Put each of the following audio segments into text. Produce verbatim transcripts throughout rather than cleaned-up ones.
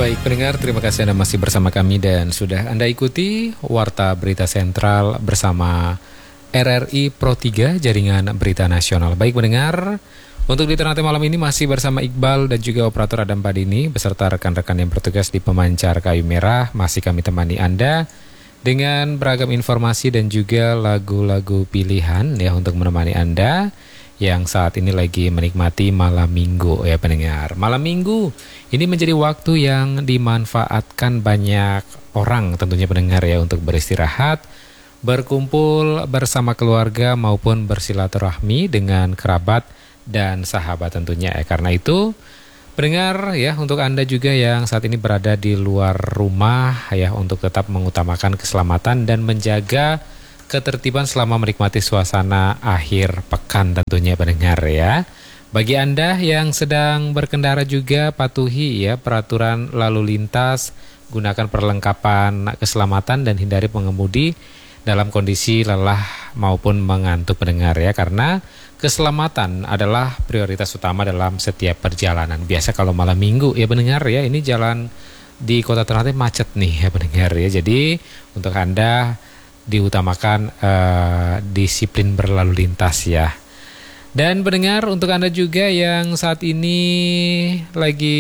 Baik pendengar, terima kasih Anda masih bersama kami dan sudah Anda ikuti Warta Berita Sentral bersama R R I Pro tiga, Jaringan Berita Nasional. Baik pendengar, untuk di Ternate malam ini masih bersama Iqbal dan juga operator Adam Padini beserta rekan-rekan yang bertugas di pemancar kayu merah. Masih kami temani Anda dengan beragam informasi dan juga lagu-lagu pilihan ya untuk menemani Anda yang saat ini lagi menikmati malam minggu ya pendengar. Malam minggu ini menjadi waktu yang dimanfaatkan banyak orang tentunya pendengar ya untuk beristirahat, berkumpul bersama keluarga maupun bersilaturahmi dengan kerabat dan sahabat tentunya ya. Karena itu pendengar ya, untuk Anda juga yang saat ini berada di luar rumah ya, untuk tetap mengutamakan keselamatan dan menjaga ketertiban selama menikmati suasana akhir pekan tentunya pendengar ya. Bagi Anda yang sedang berkendara juga patuhi ya peraturan lalu lintas, gunakan perlengkapan keselamatan dan hindari pengemudi dalam kondisi lelah maupun mengantuk pendengar ya, karena keselamatan adalah prioritas utama dalam setiap perjalanan. Biasa kalau malam minggu ya pendengar ya, ini jalan di Kota Ternate macet nih ya pendengar ya. Jadi untuk Anda diutamakan uh, disiplin berlalu lintas ya. Dan pendengar, untuk Anda juga yang saat ini lagi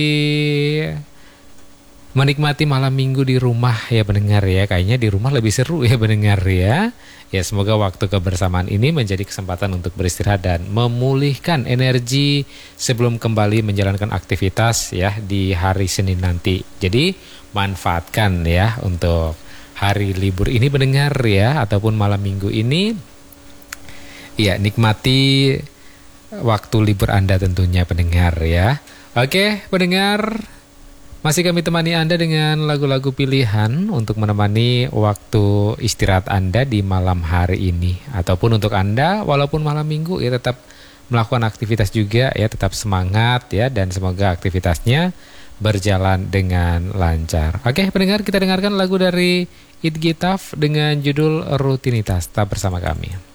menikmati malam minggu di rumah ya pendengar ya, kayaknya di rumah lebih seru ya pendengar ya. Ya semoga waktu kebersamaan ini menjadi kesempatan untuk beristirahat dan memulihkan energi sebelum kembali menjalankan aktivitas ya di hari Senin nanti. Jadi manfaatkan ya untuk hari libur ini pendengar ya, ataupun malam minggu ini ya, nikmati waktu libur Anda tentunya pendengar ya. Oke pendengar, masih kami temani Anda dengan lagu-lagu pilihan untuk menemani waktu istirahat Anda di malam hari ini. Ataupun untuk Anda walaupun malam minggu ya, tetap melakukan aktivitas juga ya, tetap semangat ya, dan semoga aktivitasnya berjalan dengan lancar. Oke pendengar, kita dengarkan lagu dari It Gitaf dengan judul Rutinitas. Tetap bersama kami.